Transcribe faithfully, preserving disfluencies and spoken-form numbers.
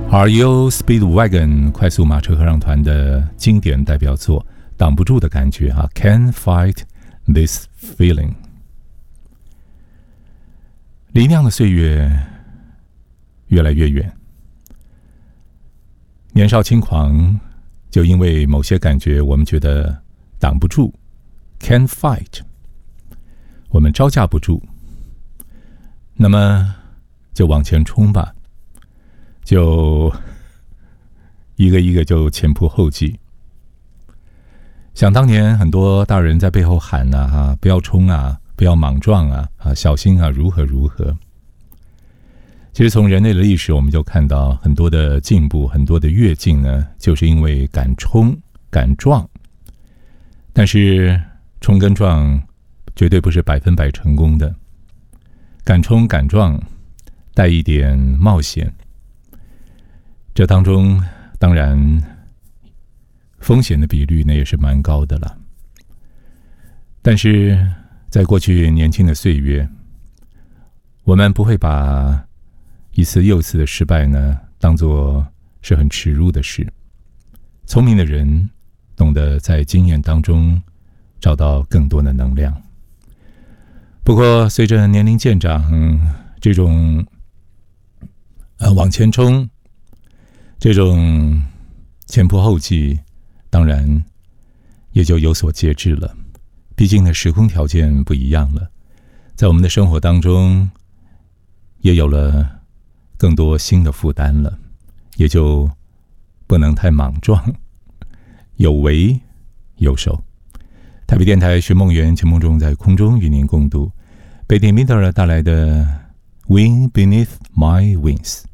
R E O Speedwagon 快速马车合唱团的经典代表作，挡不住的感觉啊 Can't fight this feeling。 离那样的岁月越来越远，年少轻狂，就因为某些感觉我们觉得挡不住 Can't fight， 我们招架不住，那么就往前冲吧，就一个一个就前仆后继。想当年很多大人在背后喊啊，啊不要冲啊，不要莽撞啊，啊小心啊，如何如何。其实从人类的历史我们就看到很多的进步，很多的跃进呢，就是因为敢冲敢撞。但是冲跟撞绝对不是百分百成功的，敢冲敢撞带一点冒险，这当中当然风险的比率呢也是蛮高的了。但是在过去年轻的岁月，我们不会把一次又一次的失败呢当作是很耻辱的事。聪明的人懂得在经验当中找到更多的能量。不过随着年龄渐长，嗯、这种呃往前冲，这种前仆后继，当然也就有所节制了。毕竟呢，时空条件不一样了，在我们的生活当中也有了更多新的负担了，也就不能太莽撞，有为有守。台北电台寻梦园节目中，在空中与您共度被点名的带来的 Wind Beneath My Wings。